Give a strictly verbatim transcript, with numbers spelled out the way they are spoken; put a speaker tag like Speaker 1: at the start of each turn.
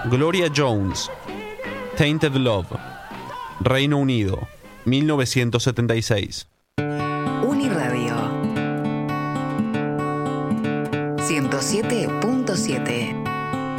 Speaker 1: Gloria Jones, Tainted Love, Reino Unido, mil novecientos setenta y seis.
Speaker 2: Uniradio ciento siete punto siete.